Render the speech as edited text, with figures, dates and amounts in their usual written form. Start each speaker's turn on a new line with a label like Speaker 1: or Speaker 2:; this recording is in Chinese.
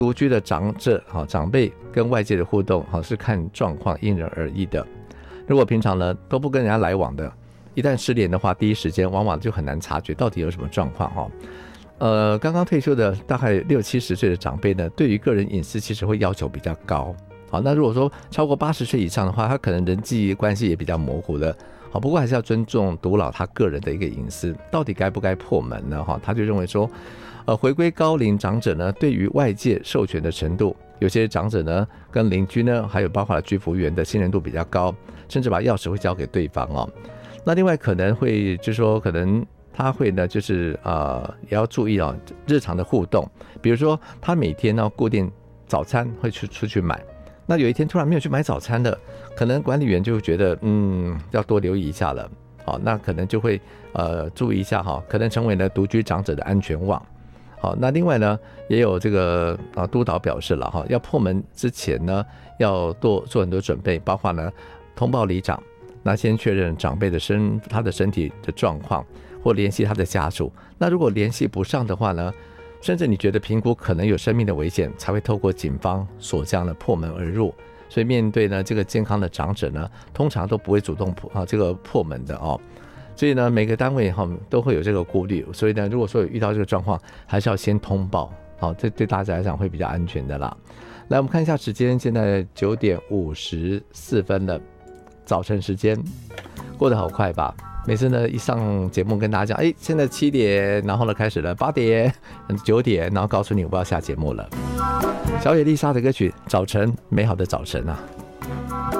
Speaker 1: 独居的长者长辈跟外界的互动是看状况因人而异的。如果平常呢都不跟人家来往的，一旦失联的话，第一时间往往就很难察觉到底有什么状况刚刚退休的大概60-70岁的长辈呢，对于个人隐私其实会要求比较高。好，那如果说超过80岁以上的话，他可能人际关系也比较模糊了。好，不过还是要尊重独老他个人的一个隐私，到底该不该破门呢？他就认为说，回归高龄长者呢，对于外界授权的程度，有些长者呢跟邻居呢，还有包括居服员的信任度比较高，甚至把钥匙会交给对方那另外可能会就是说，可能他会呢就是也要注意日常的互动，比如说他每天呢固定早餐会出去买。那有一天突然没有去买早餐的，可能管理员就觉得要多留意一下了。好，那可能就会注意一下可能成为了独居长者的安全网。好，那另外呢也有这个督导表示了要破门之前呢要做很多准备，包括呢通报里长，那先确认长辈的他的身体的状况，或联系他的家属。那如果联系不上的话呢，甚至你觉得评估可能有生命的危险，才会透过警方锁匠呢破门而入。所以面对呢这个健康的长者呢，通常都不会主动这个破门的所以呢每个单位都会有这个顾虑。所以呢如果说有遇到这个状况，还是要先通报这对大家来讲会比较安全的啦。来，我们看一下时间，现在9点54分了，早晨时间过得好快吧。每次呢一上节目跟大家讲现在7点，然后呢开始了8点9点，然后告诉你我要下节目了。小野丽莎的歌曲《早晨》，美好的早晨啊。